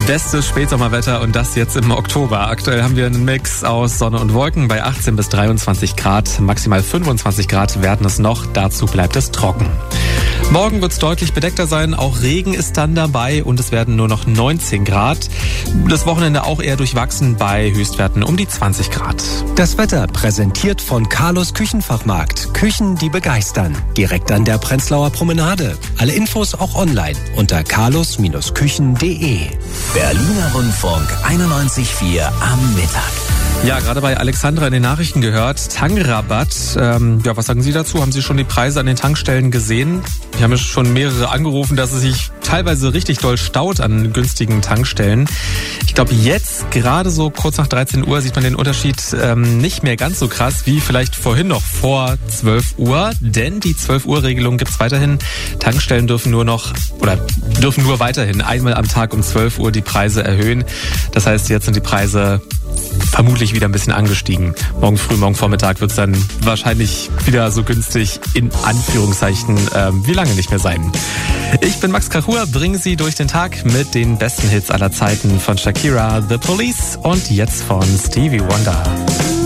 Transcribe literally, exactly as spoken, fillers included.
Bestes Spätsommerwetter und das jetzt im Oktober. Aktuell haben wir einen Mix aus Sonne und Wolken bei achtzehn bis dreiundzwanzig Grad. Maximal fünfundzwanzig Grad werden es noch. Dazu bleibt es trocken. Morgen wird es deutlich bedeckter sein. Auch Regen ist dann dabei und es werden nur noch neunzehn Grad. Das Wochenende auch eher durchwachsen bei Höchstwerten um die zwanzig Grad. Das Wetter präsentiert von Carlos Küchenfachmarkt. Küchen, die begeistern. Direkt an der Prenzlauer Promenade. Alle Infos auch online unter carlos Küchen punkt de. Berliner Rundfunk einundneunzig Komma vier am Mittag. Ja, gerade bei Alexandra in den Nachrichten gehört, Tankrabatt. Ähm, ja, was sagen Sie dazu? Haben Sie schon die Preise an den Tankstellen gesehen? Wir haben ja schon mehrere angerufen, dass es sich teilweise richtig doll staut an günstigen Tankstellen. Ich glaube, jetzt, gerade so kurz nach dreizehn Uhr, sieht man den Unterschied ähm, nicht mehr ganz so krass wie vielleicht vorhin noch vor zwölf Uhr. Denn die zwölf Uhr Regelung gibt's weiterhin. Tankstellen dürfen nur noch oder dürfen nur weiterhin einmal am Tag um zwölf Uhr die Preise erhöhen. Das heißt, jetzt sind die Preise vermutlich wieder ein bisschen angestiegen. Morgen früh, morgen Vormittag wird es dann wahrscheinlich wieder so günstig in Anführungszeichen ähm, wie lange nicht mehr sein. Ich bin Max Krachur, bringe Sie durch den Tag mit den besten Hits aller Zeiten von Shakira, The Police und jetzt von Stevie Wonder.